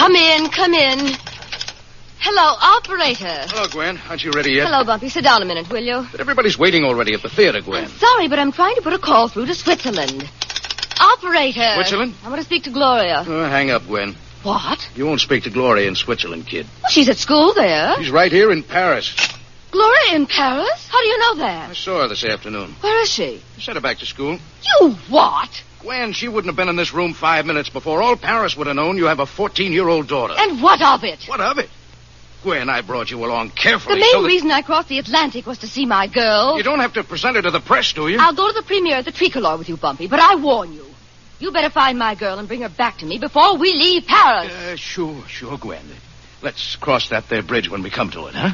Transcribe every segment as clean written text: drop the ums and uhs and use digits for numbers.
Come in, come in. Hello, operator. Hello, Gwen. Aren't you ready yet? Hello, Bumpy. Sit down a minute, will you? But everybody's waiting already at the theater, Gwen. I'm sorry, but I'm trying to put a call through to Switzerland. Operator. Switzerland? I want to speak to Gloria. Hang up, Gwen. What? You won't speak to Gloria in Switzerland, kid. Well, she's at school there. She's right here in Paris. Gloria in Paris? How do you know that? I saw her this afternoon. Where is she? I sent her back to school. You what? Gwen, she wouldn't have been in this room 5 minutes before. All Paris would have known you have a 14-year-old daughter. And what of it? What of it? Gwen, I brought you along carefully. The main reason I crossed the Atlantic was to see my girl. You don't have to present her to the press, do you? I'll go to the premiere at the Tricolor with you, Bumpy, but I warn you. You better find my girl and bring her back to me before we leave Paris. Sure, Gwen. Let's cross that there bridge when we come to it, huh?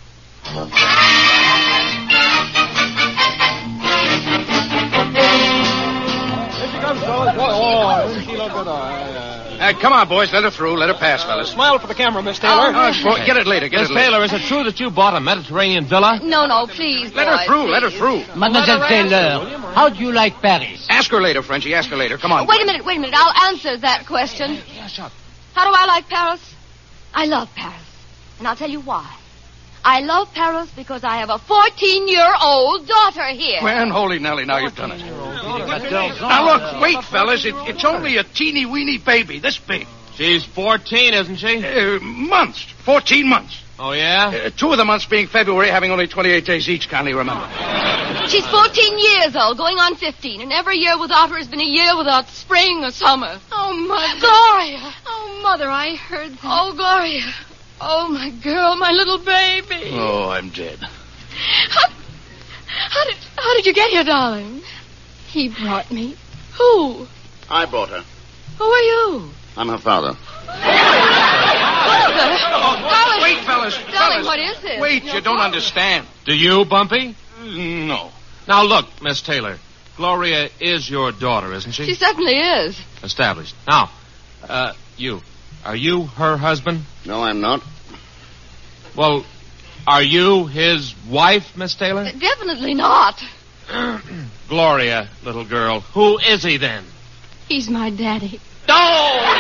Here she comes, fellas. Oh, isn't she look good? Come on, boys. Let her through. Let her pass, fellas. Smile for the camera, Miss Taylor. Get it later. Miss Taylor, is it true that you bought a Mediterranean villa? No, please, Let her through. Let her through. Mademoiselle Taylor, how do you like Paris? Ask her later, Frenchie. Ask her later. Come on. Wait a minute. I'll answer that question. How do I like Paris? I love Paris. And I'll tell you why. I love Paris because I have a 14-year-old daughter here. Gwen, holy Nelly, now you've done it. Now, look, wait, fellas. It's only a teeny-weeny baby, this big. She's 14, isn't she? Months. 14 months. Oh, yeah? 2 of the months being February, having only 28 days each, kindly remember. She's 14 years old, going on 15, and every year without her has been a year without spring or summer. Oh, my Gloria. Oh, Mother, I heard that. Oh, Gloria. Oh, my girl, my little baby. Oh, I'm dead. How did you get here, darling? He brought me. Who? I brought her. Who are you? I'm her father. Darling, Wait, fellas. Darling, what is this? Wait, you don't understand. Do you, Bumpy? No. Now, look, Miss Taylor. Gloria is your daughter, isn't she? She certainly is. Established. Now, you. Are you her husband? No, I'm not. Well, are you his wife, Miss Taylor? Definitely not. Gloria, little girl. Who is he then? He's my daddy. No!